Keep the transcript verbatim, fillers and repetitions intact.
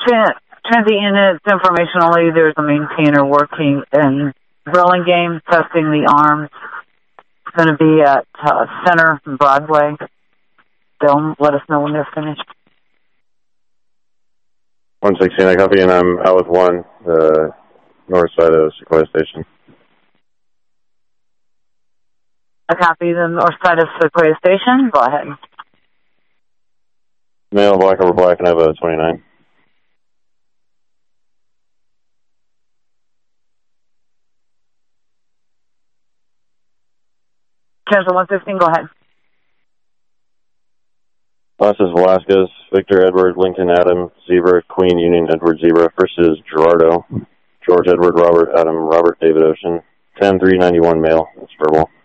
Tran- transit units, informationally, there's a maintainer working in Burlingame, testing the arms. It's going to be at uh, Center and Broadway. They'll let us know when they're finished. one sixteen, I copy, and I'm out with one, the north side of Sequoia Station. I copy the north side of Sequoia Station. Go ahead. Male, black over black, and I have a twenty-nine. Transit one fifteen, go ahead. Last is Velasquez, Victor, Edward, Lincoln, Adam, Zebra, Queen, Union, Edward, Zebra. First is Gerardo, George, Edward, Robert, Adam, Robert, David, Ocean. ten three ninety-one male, that's verbal.